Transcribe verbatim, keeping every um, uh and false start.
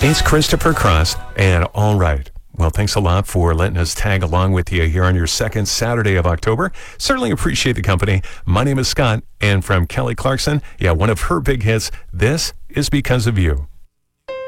It's Christopher Cross, and all right. Well, thanks a lot for letting us tag along with you here on your second Saturday of October. Certainly appreciate the company. My name is Scott, and from Kelly Clarkson, yeah, one of her big hits, This Is Because of You.